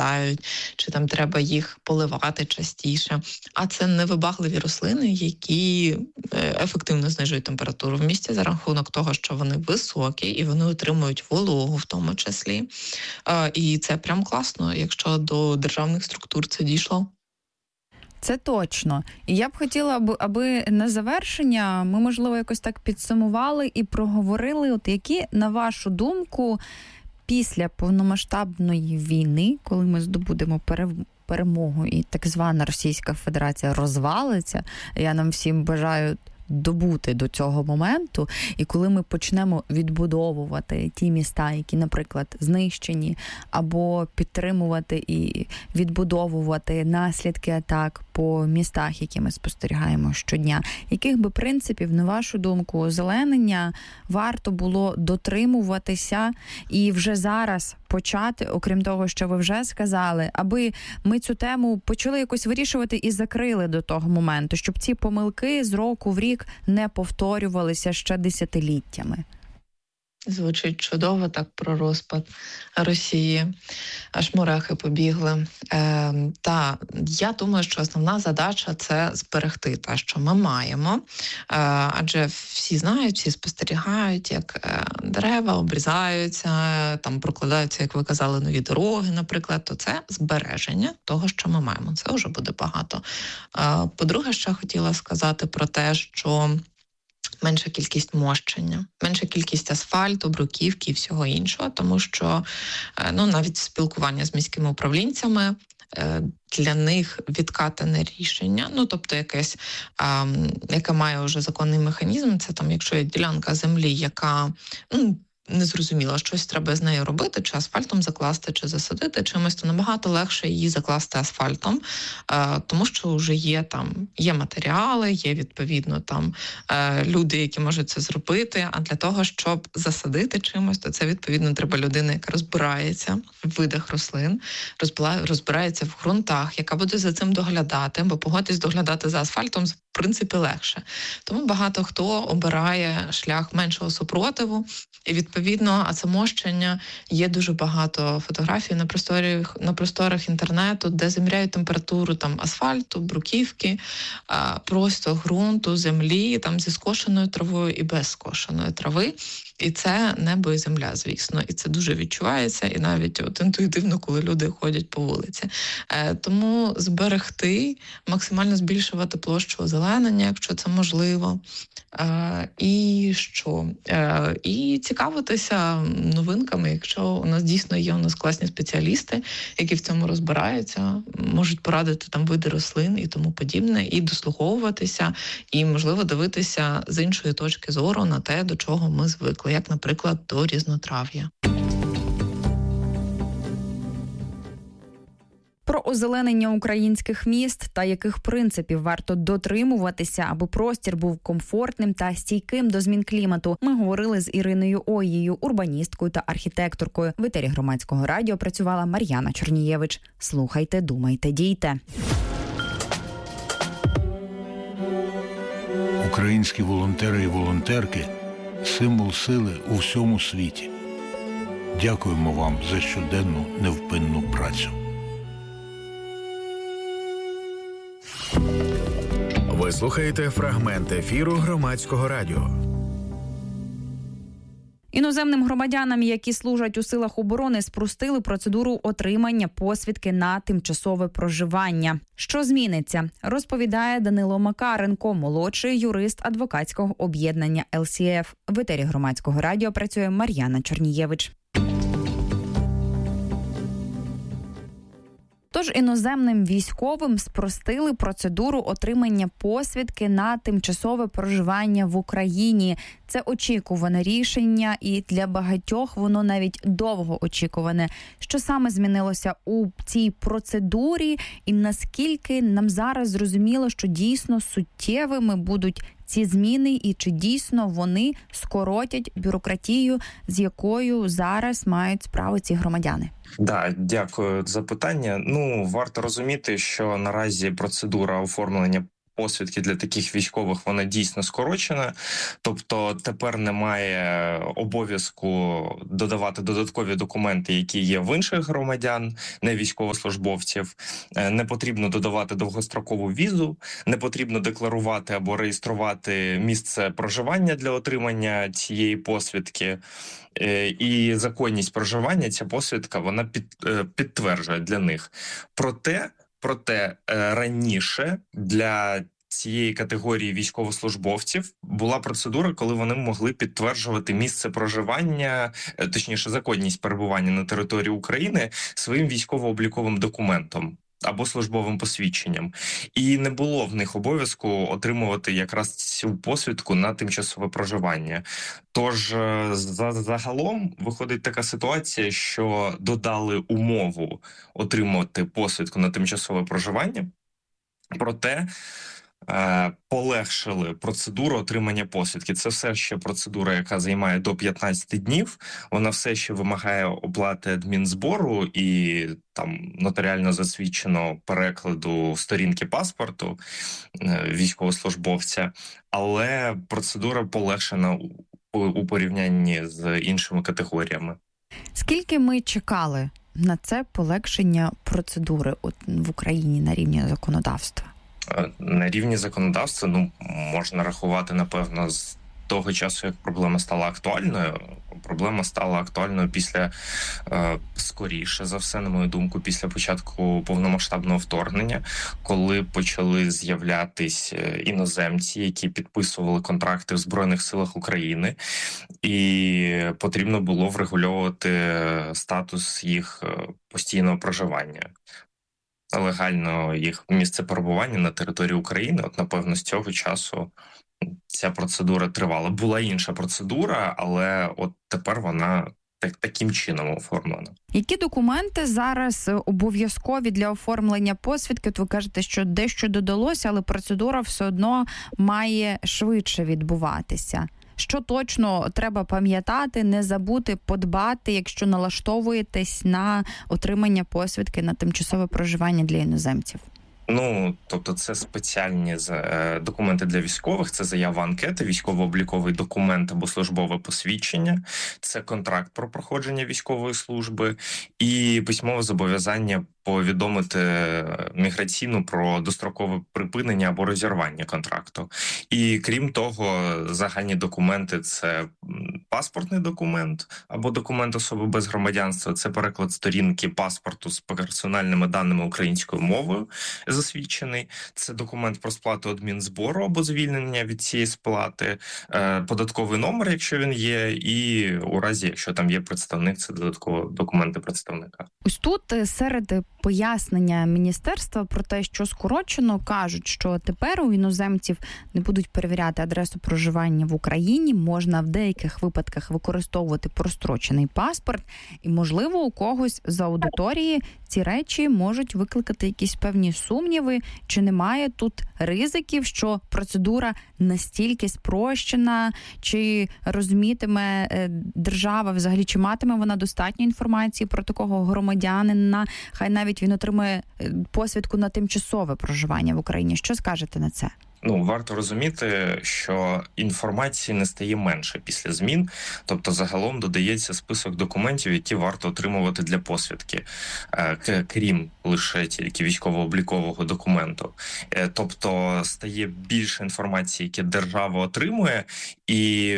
підростають, чи там треба їх поливати частіше. А це невибагливі рослини, які ефективно знижують температуру в місті за рахунок того, що вони високі і вони отримують вологу в тому числі. І це прям класно, якщо до державних структур це дійшло. Це точно. І я б хотіла, аби на завершення ми, можливо, якось так підсумували і проговорили, от які, на вашу думку, після повномасштабної війни, коли ми здобудемо перемогу і так звана Російська Федерація розвалиться, я нам всім бажаю добути до цього моменту, і коли ми почнемо відбудовувати ті міста, які, наприклад, знищені, або підтримувати і відбудовувати наслідки атак по містах, які ми спостерігаємо щодня, яких би принципів, на вашу думку, озеленення варто було дотримуватися і вже зараз почати, окрім того, що ви вже сказали, аби ми цю тему почали якось вирішувати і закрили до того моменту, щоб ці помилки з року в рік не повторювалися ще десятиліттями? Звучить чудово так про розпад Росії. Аж мурахи побігли. Та я думаю, що основна задача – це зберегти те, що ми маємо. Адже всі знають, всі спостерігають, як дерева обрізаються, там прокладаються, як ви казали, нові дороги, наприклад. То це збереження того, що ми маємо. Це вже буде багато. По-друге, ще хотіла сказати про те, що менша кількість мощення, менша кількість асфальту, бруківки і всього іншого, тому що навіть спілкування з міськими управлінцями для них відкатане рішення, тобто якесь, яке має вже законний механізм, це там, якщо є ділянка землі, яка незрозуміло, щось треба з нею робити, чи асфальтом закласти, чи засадити чимось, то набагато легше її закласти асфальтом, тому що вже є матеріали, є відповідно там люди, які можуть це зробити, а для того, щоб засадити чимось, то це відповідно треба людина, яка розбирається в видах рослин, розбирається в ґрунтах, яка буде за цим доглядати, бо погодьтесь, доглядати за асфальтом в принципі легше. Тому багато хто обирає шлях меншого супротиву, і відповідно, а це мощення, є дуже багато фотографій на просторах інтернету, де заміряють температуру там асфальту, бруківки, просто ґрунту, землі, там зі скошеною травою і без скошеної трави. І це небо і земля, звісно. І це дуже відчувається, і навіть інтуїтивно, коли люди ходять по вулиці. Тому зберегти, максимально збільшувати площу озеленення, якщо це можливо. І цікавитися новинками, якщо у нас дійсно є класні спеціалісти, які в цьому розбираються, можуть порадити там види рослин і тому подібне, і дослуховуватися, і, можливо, дивитися з іншої точки зору на те, до чого ми звикли, як, наприклад, до різнотрав'я. Про озеленення українських міст та яких принципів варто дотримуватися, аби простір був комфортним та стійким до змін клімату, ми говорили з Іриною Оєю, урбаністкою та архітекторкою. В етері Громадського радіо працювала Мар'яна Чорнієвич. Слухайте, думайте, дійте. Українські волонтери і волонтерки – символ сили у всьому світі. Дякуємо вам за щоденну невпинну працю. Ви слухаєте фрагмент ефіру Громадського радіо. Іноземним громадянам, які служать у силах оборони, спростили процедуру отримання посвідки на тимчасове проживання. Що зміниться, розповідає Данило Макаренко, молодший юрист адвокатського об'єднання ЛСФ. В етері Громадського радіо працює Мар'яна Чорнієвич. Тож іноземним військовим спростили процедуру отримання посвідки на тимчасове проживання в Україні. Це очікуване рішення, і для багатьох воно навіть довго очікуване. Що саме змінилося у цій процедурі, і наскільки нам зараз зрозуміло, що дійсно суттєвими будуть ці зміни, і чи дійсно вони скоротять бюрократію, з якою зараз мають справу ці громадяни? Дякую за питання. Варто розуміти, що наразі процедура оформлення посвідки для таких військових, вона дійсно скорочена. Тобто тепер немає обов'язку додавати додаткові документи, які є в інших громадян, не військовослужбовців. Не потрібно додавати довгострокову візу, не потрібно декларувати або реєструвати місце проживання для отримання цієї посвідки. І законність проживання ця посвідка вона підтверджує для них. Проте раніше для цієї категорії військовослужбовців була процедура, коли вони могли підтверджувати місце проживання, точніше законність перебування на території України своїм військово-обліковим документом або службовим посвідченням. І не було в них обов'язку отримувати якраз цю посвідку на тимчасове проживання. Тож загалом виходить така ситуація, що додали умову отримувати посвідку на тимчасове проживання, проте полегшили процедуру отримання посвідки. Це все ще процедура, яка займає до 15 днів. Вона все ще вимагає оплати адмінзбору і там нотаріально засвідченого перекладу сторінки паспорту військовослужбовця, але процедура полегшена у порівнянні з іншими категоріями. Скільки ми чекали на це полегшення процедури в Україні на рівні законодавства? На рівні законодавства, можна рахувати, напевно, з того часу, як проблема стала актуальною. Проблема стала актуальною скоріше за все, на мою думку, після початку повномасштабного вторгнення, коли почали з'являтись іноземці, які підписували контракти в Збройних силах України, і потрібно було врегульовувати статус їх постійного проживання. Легально їх місце перебування на території України. От, напевно, з цього часу ця процедура тривала. Була інша процедура, але от тепер вона таким чином оформлена. Які документи зараз обов'язкові для оформлення посвідки? От ви кажете, що дещо додалося, але процедура все одно має швидше відбуватися. Що точно треба пам'ятати, не забути, подбати, якщо налаштовуєтесь на отримання посвідки на тимчасове проживання для іноземців? Тобто це спеціальні документи для військових, це заява анкети, військово-обліковий документ або службове посвідчення, це контракт про проходження військової служби і письмове зобов'язання повідомити міграційну про дострокове припинення або розірвання контракту. І крім того, загальні документи – це паспортний документ або документ особи без громадянства, це переклад сторінки паспорту з персональними даними українською мовою засвідчений, це документ про сплату адмінзбору або звільнення від цієї сплати, податковий номер, якщо він є, і у разі, якщо там є представник, це додатково документи представника. Ось тут серед пояснення міністерства про те, що скорочено, кажуть, що тепер у іноземців не будуть перевіряти адресу проживання в Україні, можна в деяких випадках використовувати прострочений паспорт, і, можливо, у когось з аудиторії ці речі можуть викликати якісь певні сумніви, чи немає тут ризиків, що процедура настільки спрощена, чи розумітиме держава взагалі, чи матиме вона достатньо інформації про такого громадянина, хай навіть він отримує посвідку на тимчасове проживання в Україні. Що скажете на це? Варто розуміти, що інформації не стає менше після змін, тобто загалом додається список документів, які варто отримувати для посвідки, крім лише тільки військово-облікового документу. Тобто стає більше інформації, які держава отримує, і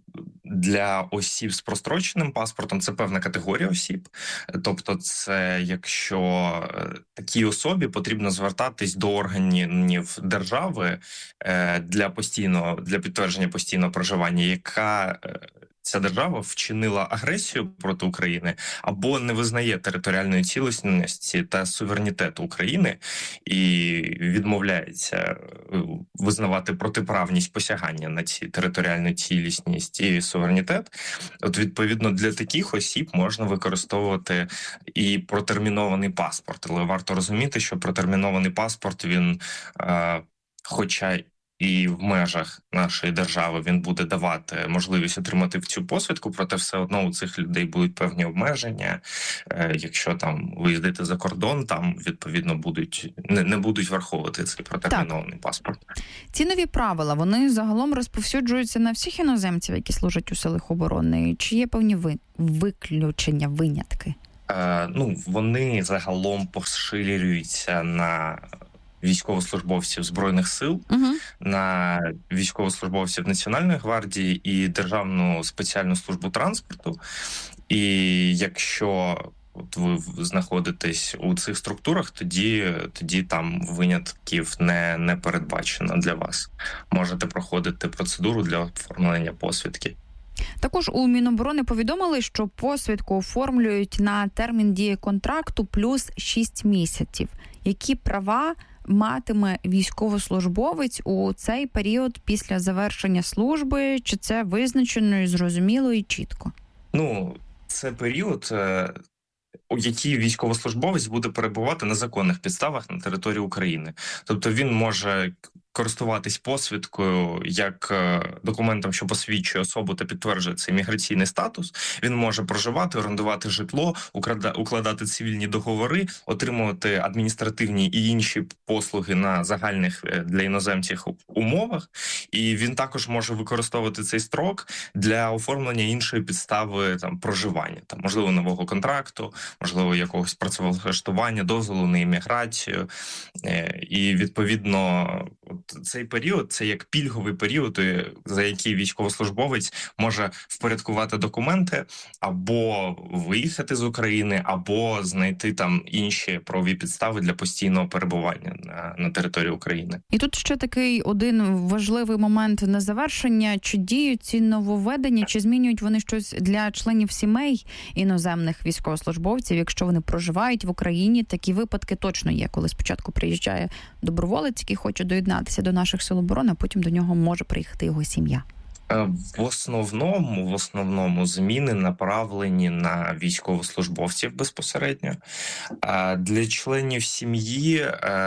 для осіб з простроченим паспортом це певна категорія осіб. Тобто це якщо такій особі потрібно звертатись до органів держави для підтвердження постійного проживання, яка ця держава вчинила агресію проти України або не визнає територіальної цілісності та суверенітету України і відмовляється визнавати протиправність посягання на ці територіальну цілісність і суверенітет. От, відповідно, для таких осіб можна використовувати і протермінований паспорт. Але варто розуміти, що протермінований паспорт, він, хоча і в межах нашої держави він буде давати можливість отримати цю посвідку, проте все одно у цих людей будуть певні обмеження. Якщо там виїздити за кордон, там відповідно не будуть враховувати цей протермінований паспорт. Ці нові правила, вони загалом розповсюджуються на всіх іноземців, які служать у силах оборони? Чи є певні виключення, винятки? Вони загалом поширюються на військовослужбовців Збройних сил, на військовослужбовців Національної гвардії і Державну спеціальну службу транспорту. І якщо ви знаходитесь у цих структурах, тоді там винятків не передбачено для вас. Можете проходити процедуру для оформлення посвідки. Також у Міноборони повідомили, що посвідку оформлюють на термін дії контракту плюс 6 місяців. Які права матиме військовослужбовець у цей період після завершення служби? Чи це визначено і зрозуміло і чітко? Це період, у який військовослужбовець буде перебувати на законних підставах на території України. Тобто він може користуватись посвідкою як документом, що посвідчує особу та підтверджує цей міграційний статус. Він може проживати, орендувати житло, укладати цивільні договори, отримувати адміністративні і інші послуги на загальних для іноземців умовах. І він також може використовувати цей строк для оформлення іншої підстави проживання, можливо, нового контракту, можливо, якогось працевлаштування, дозволу на імміграцію. І, відповідно, цей період – це як пільговий період, за який військовослужбовець може впорядкувати документи, або виїхати з України, або знайти там інші правові підстави для постійного перебування на території України. І тут ще такий один важливий момент на завершення. Чи діють ці нововведення, чи змінюють вони щось для членів сімей іноземних військовослужбовців, якщо вони проживають в Україні? Такі випадки точно є, коли спочатку приїжджає доброволець, який хоче доєднатися до наших сил оборони, а потім до нього може приїхати його сім'я. В основному зміни направлені на військовослужбовців безпосередньо. Для членів сім'ї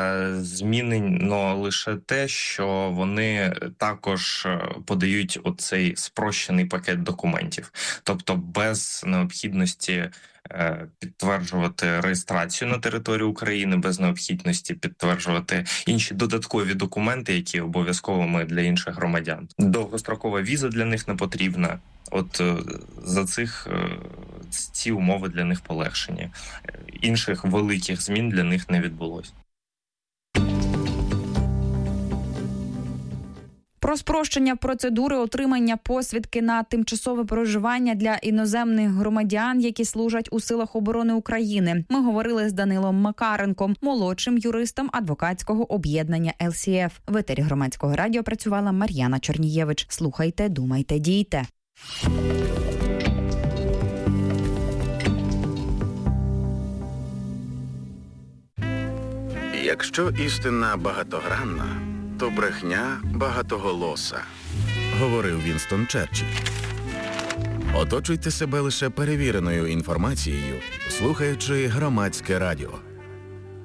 змінено лише те, що вони також подають оцей спрощений пакет документів. Тобто без необхідності підтверджувати реєстрацію на території України, без необхідності підтверджувати інші додаткові документи, які обов'язковими для інших громадян. Довгострокова віза для них не потрібна. Ці умови для них полегшені. Інших великих змін для них не відбулося. Про спрощення процедури отримання посвідки на тимчасове проживання для іноземних громадян, які служать у силах оборони України, ми говорили з Данилом Макаренком, молодшим юристом адвокатського об'єднання LCF. В етері Громадського радіо працювала Мар'яна Чернієвич. Слухайте, думайте, дійте. Якщо істина багатогранна, то брехня багатоголоса, говорив Вінстон Черчилль. Оточуйте себе лише перевіреною інформацією, слухаючи Громадське радіо.